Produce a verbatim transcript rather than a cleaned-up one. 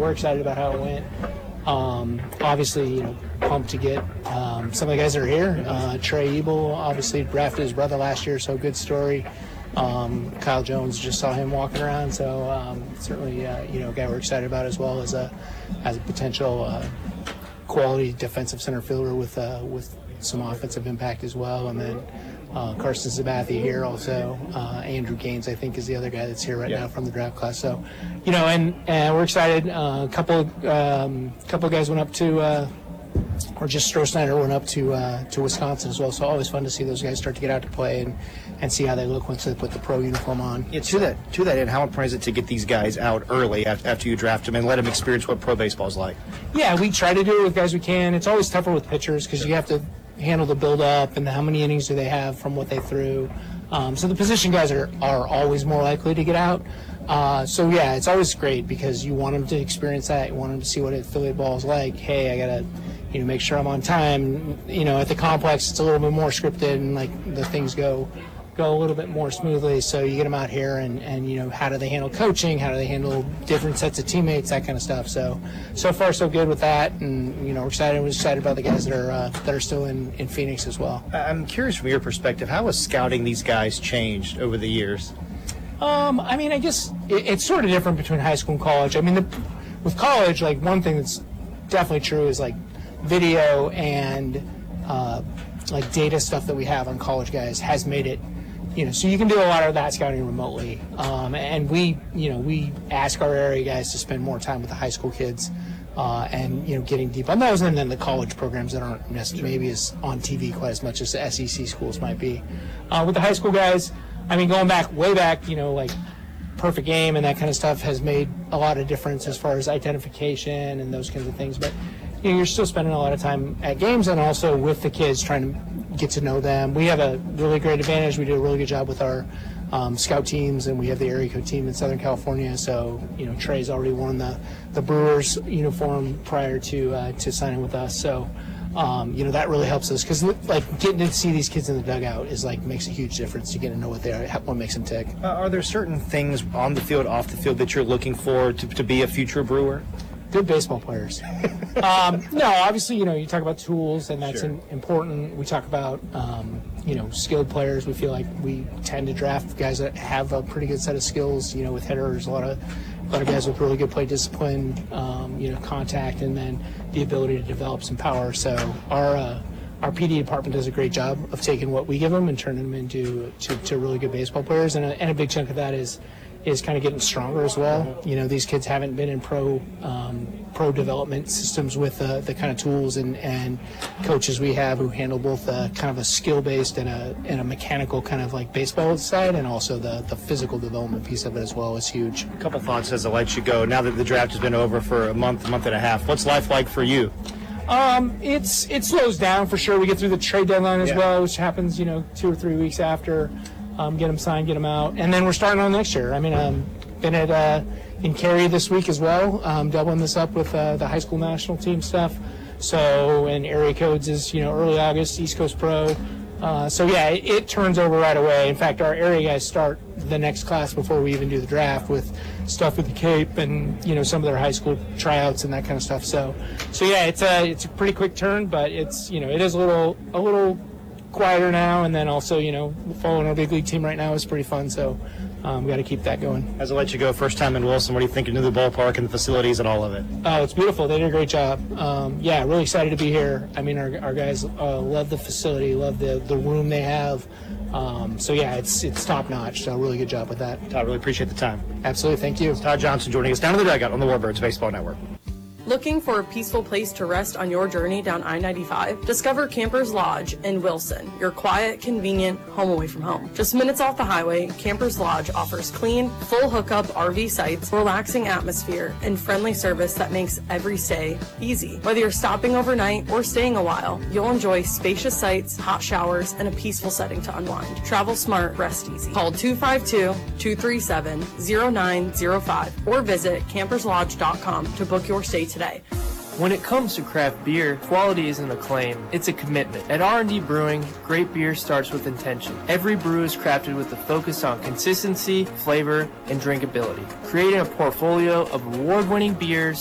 we're excited about how it went. Um, obviously, you know, pumped to get um, some of the guys that are here. Uh, Trey Ebel obviously drafted his brother last year, so good story. Um, Kyle Jones, just saw him walking around, so um, certainly, uh, you know, a guy we're excited about as well as a as a potential uh, quality defensive center fielder with uh, with some offensive impact as well. And then uh, Carson Sabathia here also. Uh, Andrew Gaines, I think, is the other guy that's here right yeah. now from the draft class. So, you know, and, and we're excited. Uh, a couple um, couple guys went up to, uh, or just Stroh Snyder went up to uh, to Wisconsin as well. So always fun to see those guys start to get out to play and, and see how they look once they put the pro uniform on. Yeah, to that to that end, how important is it to get these guys out early after, after you draft them and let them experience what pro baseball is like? Yeah, we try to do it with guys we can. It's always tougher with pitchers because you have to handle the build-up and the, how many innings do they have from what they threw. Um, so the position guys are, are always more likely to get out. Uh, so, yeah, it's always great because you want them to experience that. You want them to see what affiliate ball is like. Hey, I got to you know, make sure I'm on time. You know, at the complex, it's a little bit more scripted and, like, the things go go a little bit more smoothly. So you get them out here and, and, you know, how do they handle coaching? How do they handle different sets of teammates, that kind of stuff. So, so far so good with that. And, you know, we're excited. We're excited about the guys that are uh, that are still in, in Phoenix as well. I'm curious from your perspective, how has scouting these guys changed over the years? Um, I mean, I guess it, it's sort of different between high school and college. I mean, the, with college, like, one thing that's definitely true is, like, video and, uh, like, data stuff that we have on college guys has made it, you know, so you can do a lot of that scouting remotely. Um, and we, you know, we ask our area guys to spend more time with the high school kids uh, and, you know, getting deep on those. And then the college programs that aren't necessarily maybe as on T V quite as much as the S E C schools might be. Uh, with the high school guys, I mean, going back, way back, you know, like Perfect Game and that kind of stuff has made a lot of difference as far as identification and those kinds of things. But, you know, you're still spending a lot of time at games and also with the kids trying to get to know them. We have a really great advantage. We do a really good job with our um, scout teams, and we have the area code team in Southern California. So, you know, Trey's already worn the, the Brewers uniform prior to uh, to signing with us. So, um, you know, that really helps us because, like, getting to see these kids in the dugout is, like, makes a huge difference to get to know what they are, what makes them tick. Uh, are there certain things on the field, off the field that you're looking for to, to be a future Brewer? Good baseball players. um, no, obviously, you know, you talk about tools, and that's sure. in, important. We talk about, um, you know, skilled players. We feel like we tend to draft guys that have a pretty good set of skills. You know, with hitters, a lot of a lot of guys with really good play discipline, um, you know, contact, and then the ability to develop some power. So our uh, our P D department does a great job of taking what we give them and turning them into to, to really good baseball players. And a, and a big chunk of that is. is kind of getting stronger as well. You know, these kids haven't been in pro um, pro development systems with uh, the kind of tools and, and coaches we have who handle both uh, kind of a skill-based and a and a mechanical kind of like baseball side, and also the, the physical development piece of it as well is huge. A couple thoughts as I let you go. Now that the draft has been over for a month, a month and a half, what's life like for you? Um, it's it slows down for sure. We get through the trade deadline as yeah. well, which happens, you know, two or three weeks after. Um, get them signed, get them out, and then we're starting on next year. I mean, um, been at uh, in Cary this week as well, um, doubling this up with uh, the high school national team stuff. So, and area codes is, you know, early August, East Coast Pro. Uh, so yeah, it, it turns over right away. In fact, our area guys start the next class before we even do the draft with stuff with the Cape and, you know, some of their high school tryouts and that kind of stuff. So, so yeah, it's a it's a pretty quick turn, but it's, you know, it is a little a little. quieter now, and then also, you know, following our big league team right now is pretty fun, so um, we got to keep that going. As I let you go, first time in Wilson, what do you think of the ballpark and the facilities and all of it? Oh, it's beautiful. They did a great job. Um, yeah, really excited to be here. I mean, our, our guys uh, love the facility, love the, the room they have. Um, so, yeah, it's it's top-notch, so really good job with that. Todd, really appreciate the time. Absolutely. Thank you. Todd Johnson joining us down in the dugout on the Warbirds Baseball Network. Looking for a peaceful place to rest on your journey down I ninety-five? Discover Campers Lodge in Wilson, your quiet, convenient home away from home. Just minutes off the highway, Campers Lodge offers clean, full hookup R V sites, relaxing atmosphere, and friendly service that makes every stay easy. Whether you're stopping overnight or staying a while, you'll enjoy spacious sites, hot showers, and a peaceful setting to unwind. Travel smart, rest easy. Call two five two, two three seven, zero nine zero five or visit campers lodge dot com to book your stay today. When it comes to craft beer, quality isn't a claim, it's a commitment. At R and D Brewing, great beer starts with intention. Every brew is crafted with a focus on consistency, flavor, and drinkability, creating a portfolio of award-winning beers